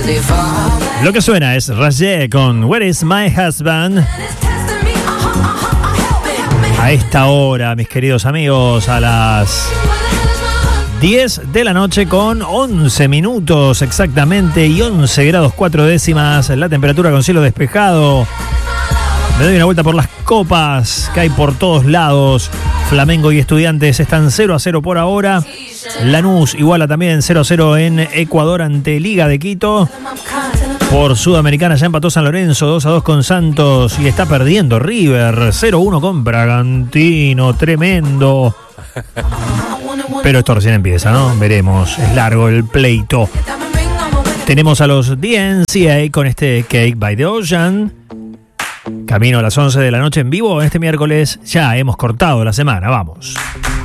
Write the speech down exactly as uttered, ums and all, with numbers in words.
Lo que suena es Rajé con Where is my husband. A esta hora, mis queridos amigos, a las diez de la noche con once minutos exactamente y once grados cuatro décimas, la temperatura con cielo despejado. Me doy una vuelta por las copas que hay por todos lados. Flamengo y Estudiantes están cero a cero por ahora. Lanús iguala también cero a cero en Ecuador ante Liga de Quito. Por Sudamericana ya empató San Lorenzo dos a dos con Santos y está perdiendo River cero a uno con Bragantino. Tremendo. Pero esto recién empieza, ¿no? Veremos. Es largo el pleito. Tenemos a los D N C A con este Cake by the Ocean. Camino a las once de la noche en vivo. Este miércoles ya hemos cortado la semana. Vamos.